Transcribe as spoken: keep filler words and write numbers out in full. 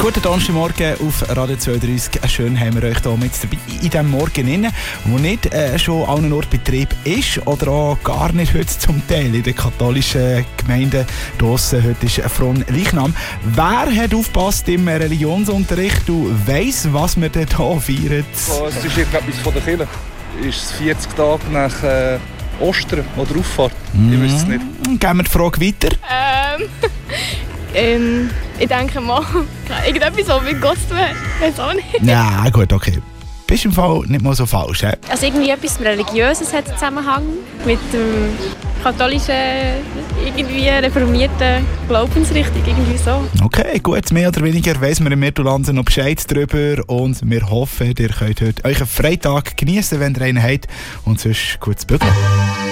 Guten Donnerstagmorgen auf Radio zweiunddreißig. Schön haben wir euch hier mit dabei in diesem Morgen rein, wo nicht äh, schon an einem Ort Betrieb ist oder auch gar nicht heute zum Teil in den katholischen Gemeinden draussen. Heute ist Fron Leichnam. Wer hat aufgepasst im Religionsunterricht? Du weiss, was wir dort hier feiern? Oh, es ist etwas von der Kirche. Ist es vierzig Tage nach äh, Ostern oder Auffahrt? Mm. Ich weiß es nicht. Gehen wir die Frage weiter? Ähm, ähm, ich denke mal, irgendetwas, was mit Gott zu tun hat. Ich weiß auch nicht. Ja, gut, okay. Bist im Fall nicht mal so falsch, he? Also irgendwie etwas Religiöses hat einen Zusammenhang mit dem katholischen, irgendwie reformierten Glaubensrichtung, irgendwie so. Okay, gut, mehr oder weniger weiss man im Mittelland noch Bescheid darüber und wir hoffen, ihr könnt heute euren Freitag genießen, wenn ihr einen habt und sonst gutes Bügeln.